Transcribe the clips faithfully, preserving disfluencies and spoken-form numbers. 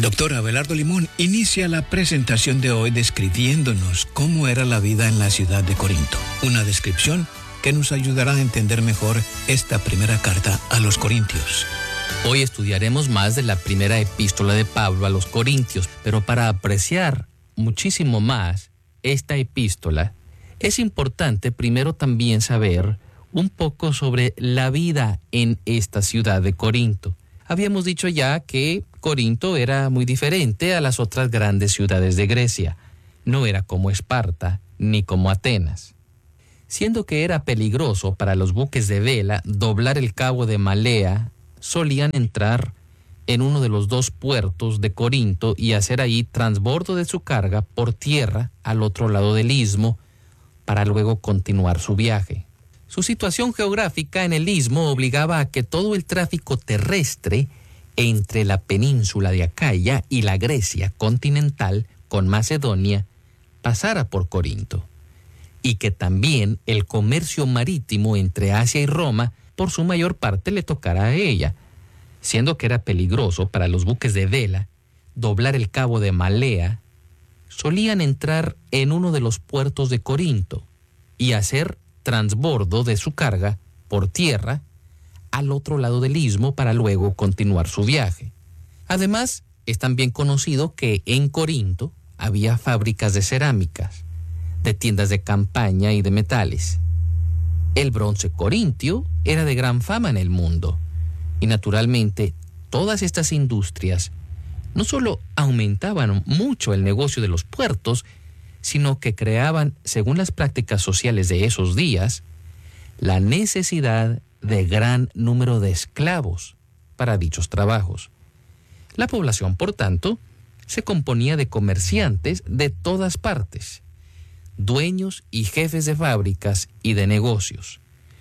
Doctor Abelardo Limón inicia la presentación de hoy describiéndonos cómo era la vida en la ciudad de Corinto. Una descripción que nos ayudará a entender mejor esta primera carta a los Corintios. Hoy estudiaremos más de la primera epístola de Pablo a los Corintios, pero para apreciar muchísimo más esta epístola, es importante primero también saber un poco sobre la vida en esta ciudad de Corinto. Habíamos dicho ya que Corinto era muy diferente a las otras grandes ciudades de Grecia. No era como Esparta ni como Atenas. Siendo que era peligroso para los buques de vela doblar el cabo de Malea, solían entrar en uno de los dos puertos de Corinto y hacer ahí transbordo de su carga por tierra al otro lado del istmo para luego continuar su viaje. Su situación geográfica en el istmo obligaba a que todo el tráfico terrestre entre la península de Acaya y la Grecia continental con Macedonia pasara por Corinto, y que también el comercio marítimo entre Asia y Roma por su mayor parte le tocara a ella, siendo que era peligroso para los buques de vela doblar el cabo de Malea. Solían entrar en uno de los puertos de Corinto y hacer transbordo de su carga por tierra al otro lado del istmo para luego continuar su viaje. Además, es también conocido que en Corinto había fábricas de cerámicas, de tiendas de campaña y de metales. El bronce corintio era de gran fama en el mundo, y naturalmente todas estas industrias no solo aumentaban mucho el negocio de los puertos, sino que creaban, según las prácticas sociales de esos días, la necesidad de gran número de esclavos para dichos trabajos. La población, por tanto, se componía de comerciantes de todas partes, dueños y jefes de fábricas y de negocios,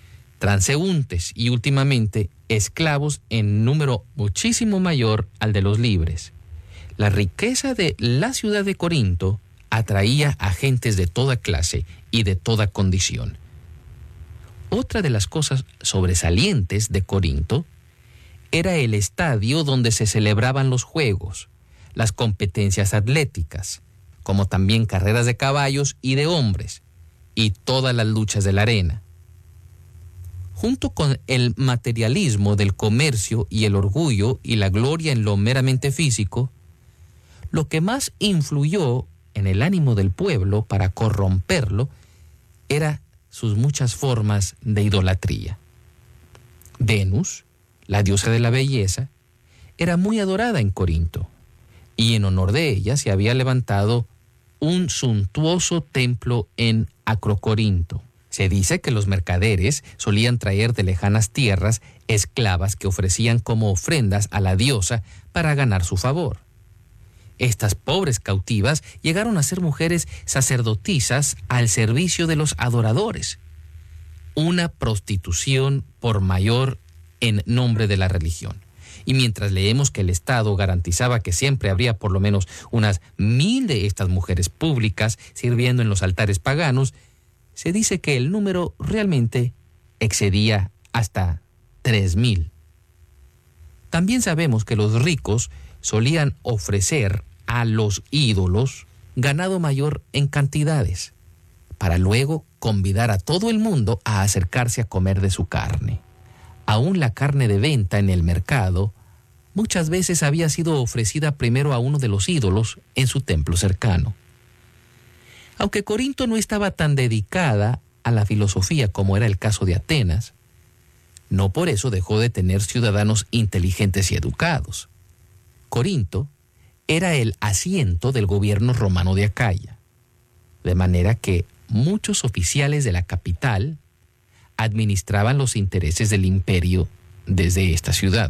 transeúntes y últimamente esclavos en número muchísimo mayor al de los libres. La riqueza de la ciudad de Corinto atraía a gentes de toda clase y de toda condición. Otra de las cosas sobresalientes de Corinto era el estadio donde se celebraban los juegos, las competencias atléticas, como también carreras de caballos y de hombres, y todas las luchas de la arena. Junto con el materialismo del comercio y el orgullo y la gloria en lo meramente físico, lo que más influyó en el ánimo del pueblo para corromperlo era sus muchas formas de idolatría. Venus, la diosa de la belleza, era muy adorada en Corinto, y en honor de ella se había levantado un suntuoso templo en Acrocorinto. Se dice que los mercaderes solían traer de lejanas tierras esclavas que ofrecían como ofrendas a la diosa para ganar su favor. Estas pobres cautivas llegaron a ser mujeres sacerdotisas al servicio de los adoradores. Una prostitución por mayor en nombre de la religión. Y mientras leemos que el Estado garantizaba que siempre habría por lo menos unas mil de estas mujeres públicas sirviendo en los altares paganos, se dice que el número realmente excedía hasta tres mil. También sabemos que los ricos solían ofrecer a los ídolos ganado mayor en cantidades, para luego convidar a todo el mundo a acercarse a comer de su carne. Aún la carne de venta en el mercado muchas veces había sido ofrecida primero a uno de los ídolos en su templo cercano. Aunque Corinto no estaba tan dedicada a la filosofía como era el caso de Atenas, no por eso dejó de tener ciudadanos inteligentes y educados. Corinto era el asiento del gobierno romano de Acaya, de manera que muchos oficiales de la capital administraban los intereses del imperio desde esta ciudad.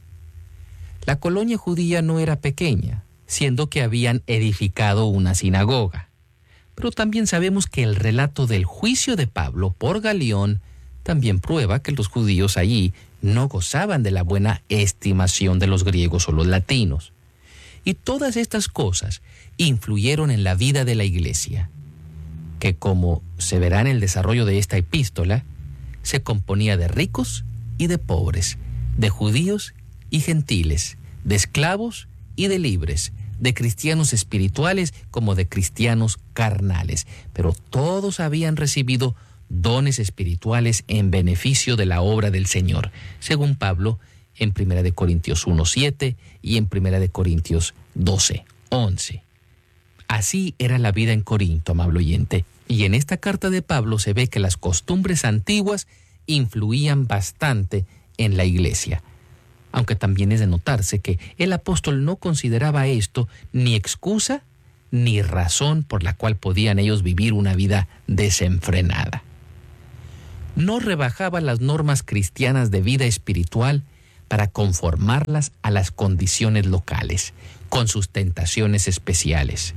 La colonia judía no era pequeña, siendo que habían edificado una sinagoga. Pero también sabemos que el relato del juicio de Pablo por Galión también prueba que los judíos allí no gozaban de la buena estimación de los griegos o los latinos. Y todas estas cosas influyeron en la vida de la iglesia, que como se verá en el desarrollo de esta epístola, se componía de ricos y de pobres, de judíos y gentiles, de esclavos y de libres, de cristianos espirituales como de cristianos carnales, pero todos habían recibido dones espirituales en beneficio de la obra del Señor, según Pablo en primera de Corintios uno siete y en primera de Corintios doce once. Así era la vida en Corinto, amable oyente, y en esta carta de Pablo se ve que las costumbres antiguas influían bastante en la iglesia, aunque también es de notarse que el apóstol no consideraba esto ni excusa ni razón por la cual podían ellos vivir una vida desenfrenada. No rebajaba las normas cristianas de vida espiritual para conformarlas a las condiciones locales, con sus tentaciones especiales.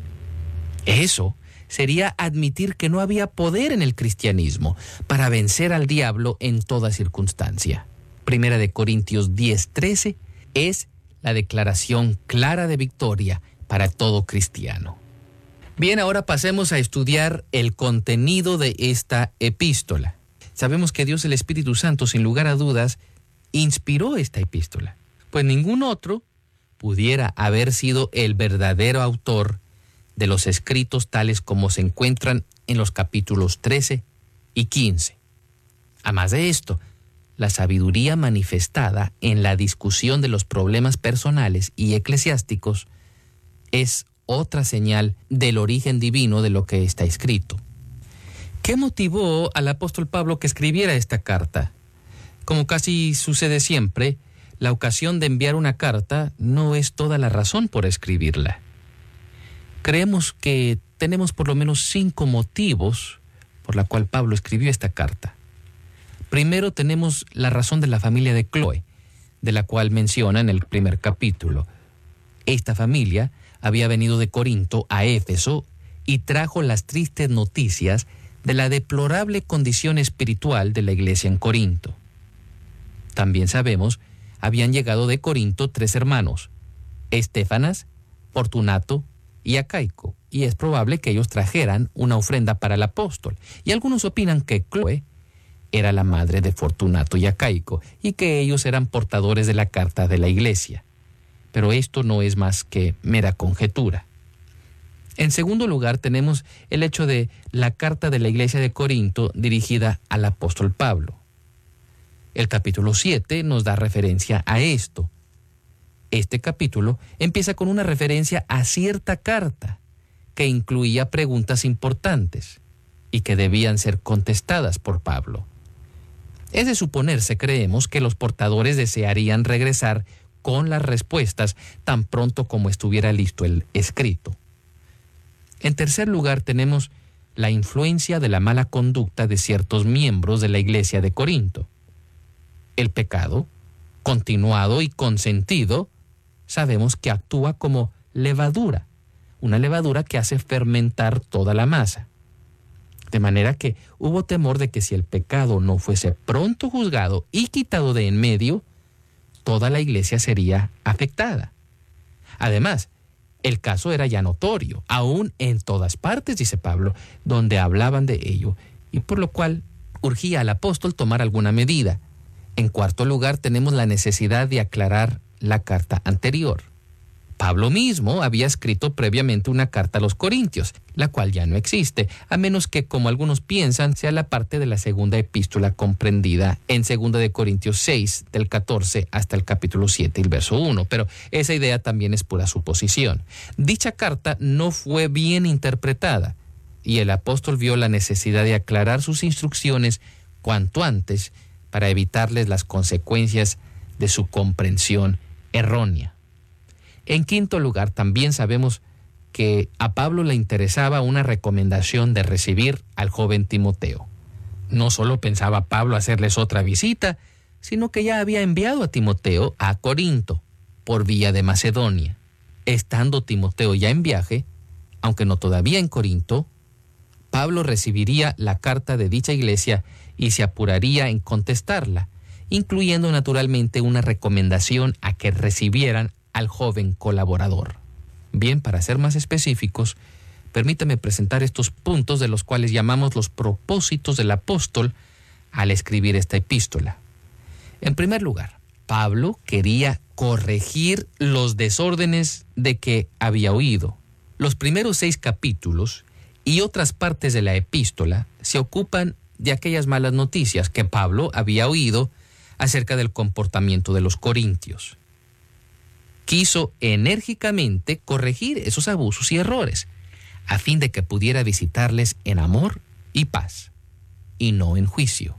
Eso sería admitir que no había poder en el cristianismo para vencer al diablo en toda circunstancia. Primera de Corintios diez trece es la declaración clara de victoria para todo cristiano. Bien, ahora pasemos a estudiar el contenido de esta epístola. Sabemos que Dios el Espíritu Santo, sin lugar a dudas, inspiró esta epístola, pues ningún otro pudiera haber sido el verdadero autor de los escritos tales como se encuentran en los capítulos trece y quince. Además de esto, la sabiduría manifestada en la discusión de los problemas personales y eclesiásticos es otra señal del origen divino de lo que está escrito. ¿Qué motivó al apóstol Pablo que escribiera esta carta? Como casi sucede siempre, la ocasión de enviar una carta no es toda la razón por escribirla. Creemos que tenemos por lo menos cinco motivos por la cual Pablo escribió esta carta. Primero tenemos la razón de la familia de Cloé, de la cual menciona en el primer capítulo. Esta familia había venido de Corinto a Éfeso y trajo las tristes noticias de la deplorable condición espiritual de la iglesia en Corinto. También sabemos, habían llegado de Corinto tres hermanos, Estéfanas, Fortunato y Acaico, y es probable que ellos trajeran una ofrenda para el apóstol. Y algunos opinan que Cloé era la madre de Fortunato y Acaico, y que ellos eran portadores de la carta de la iglesia. Pero esto no es más que mera conjetura. En segundo lugar, tenemos el hecho de la carta de la iglesia de Corinto dirigida al apóstol Pablo. El capítulo siete nos da referencia a esto. Este capítulo empieza con una referencia a cierta carta que incluía preguntas importantes y que debían ser contestadas por Pablo. Es de suponerse, creemos, que los portadores desearían regresar con las respuestas tan pronto como estuviera listo el escrito. En tercer lugar, tenemos la influencia de la mala conducta de ciertos miembros de la iglesia de Corinto. El pecado, continuado y consentido, sabemos que actúa como levadura, una levadura que hace fermentar toda la masa. De manera que hubo temor de que si el pecado no fuese pronto juzgado y quitado de en medio, toda la iglesia sería afectada. Además, el caso era ya notorio, aún en todas partes, dice Pablo, donde hablaban de ello, y por lo cual urgía al apóstol tomar alguna medida. En cuarto lugar, tenemos la necesidad de aclarar la carta anterior. Pablo mismo había escrito previamente una carta a los Corintios, la cual ya no existe, a menos que, como algunos piensan, sea la parte de la segunda epístola comprendida en segunda de Corintios seis, del catorce hasta el capítulo siete, el verso uno, pero esa idea también es pura suposición. Dicha carta no fue bien interpretada, y el apóstol vio la necesidad de aclarar sus instrucciones cuanto antes para evitarles las consecuencias de su comprensión errónea. En quinto lugar, también sabemos que a Pablo le interesaba una recomendación de recibir al joven Timoteo. No solo pensaba Pablo hacerles otra visita, sino que ya había enviado a Timoteo a Corinto por vía de Macedonia. Estando Timoteo ya en viaje, aunque no todavía en Corinto, Pablo recibiría la carta de dicha iglesia y se apuraría en contestarla, incluyendo naturalmente una recomendación a que recibieran al joven colaborador. Bien, para ser más específicos, permítame presentar estos puntos de los cuales llamamos los propósitos del apóstol al escribir esta epístola. En primer lugar, Pablo quería corregir los desórdenes de que había oído. Los primeros seis capítulos y otras partes de la epístola se ocupan de aquellas malas noticias que Pablo había oído acerca del comportamiento de los corintios. Quiso enérgicamente corregir esos abusos y errores, a fin de que pudiera visitarles en amor y paz, y no en juicio.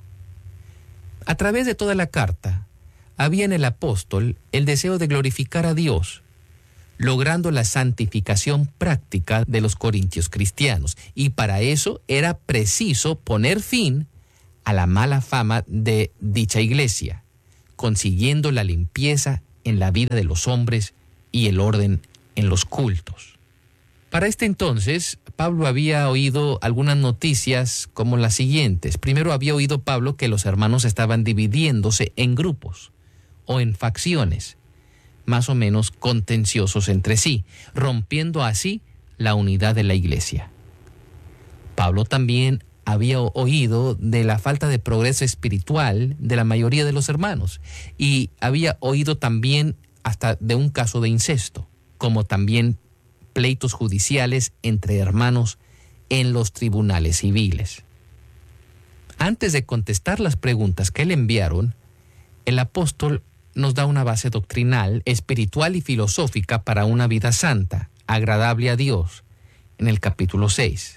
A través de toda la carta, había en el apóstol el deseo de glorificar a Dios, logrando la santificación práctica de los corintios cristianos, y para eso era preciso poner fin a la mala fama de dicha iglesia, consiguiendo la limpieza en la vida de los hombres y el orden en los cultos. Para este entonces, Pablo había oído algunas noticias como las siguientes. Primero, había oído Pablo que los hermanos estaban dividiéndose en grupos o en facciones, más o menos contenciosos entre sí, rompiendo así la unidad de la iglesia. Pablo también había oído de la falta de progreso espiritual de la mayoría de los hermanos, y había oído también hasta de un caso de incesto, como también pleitos judiciales entre hermanos en los tribunales civiles. Antes de contestar las preguntas que le enviaron, el apóstol nos da una base doctrinal, espiritual y filosófica para una vida santa, agradable a Dios, en el capítulo seis.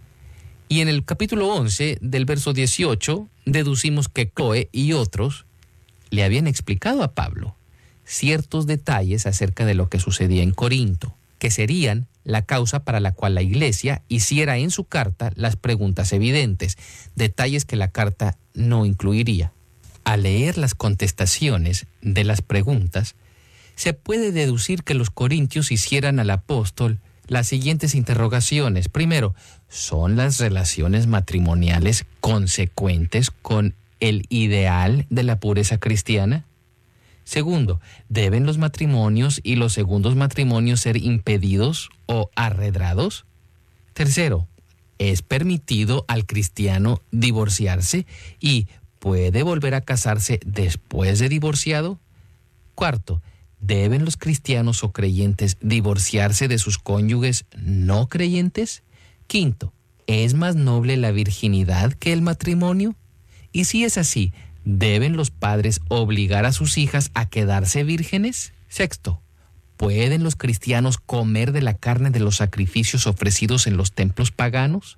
Y en el capítulo once, del verso dieciocho, deducimos que Chloe y otros le habían explicado a Pablo ciertos detalles acerca de lo que sucedía en Corinto, que serían la causa para la cual la iglesia hiciera en su carta las preguntas evidentes, detalles que la carta no incluiría. Al leer las contestaciones de las preguntas, se puede deducir que los corintios hicieran al apóstol las siguientes interrogaciones. Primero, ¿son las relaciones matrimoniales consecuentes con el ideal de la pureza cristiana? Segundo, ¿deben los matrimonios y los segundos matrimonios ser impedidos o arredrados? Tercero, ¿es permitido al cristiano divorciarse y puede volver a casarse después de divorciado? Cuarto, ¿deben los cristianos o creyentes divorciarse de sus cónyuges no creyentes? Quinto, ¿es más noble la virginidad que el matrimonio? Y si es así, ¿deben los padres obligar a sus hijas a quedarse vírgenes? Sexto, ¿pueden los cristianos comer de la carne de los sacrificios ofrecidos en los templos paganos?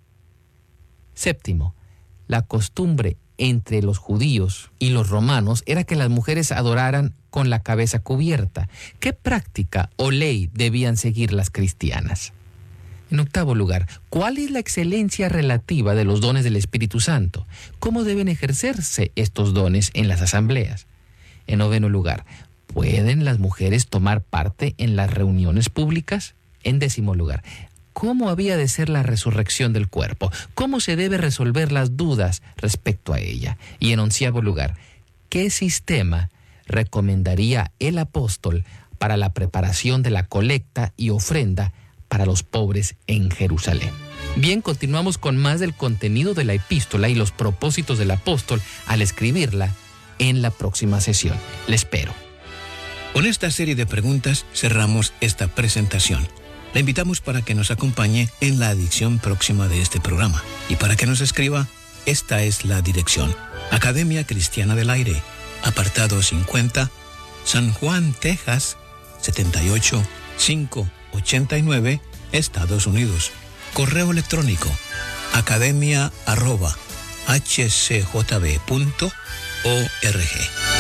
Séptimo, la costumbre entre los judíos y los romanos era que las mujeres adoraran con la cabeza cubierta. ¿Qué práctica o ley debían seguir las cristianas? En octavo lugar, ¿cuál es la excelencia relativa de los dones del Espíritu Santo? ¿Cómo deben ejercerse estos dones en las asambleas? En noveno lugar, ¿pueden las mujeres tomar parte en las reuniones públicas? En décimo lugar, ¿cómo había de ser la resurrección del cuerpo? ¿Cómo se debe resolver las dudas respecto a ella? Y en onceavo lugar, ¿qué sistema recomendaría el apóstol para la preparación de la colecta y ofrenda para los pobres en Jerusalén? Bien, continuamos con más del contenido de la epístola y los propósitos del apóstol al escribirla en la próxima sesión. Le espero. Con esta serie de preguntas cerramos esta presentación. Le invitamos para que nos acompañe en la edición próxima de este programa. Y para que nos escriba, esta es la dirección: Academia Cristiana del Aire, apartado cincuenta, San Juan, Texas, setenta y ocho mil quinientos ochenta y nueve, Estados Unidos. Correo electrónico: academia arroba h c j b punto org.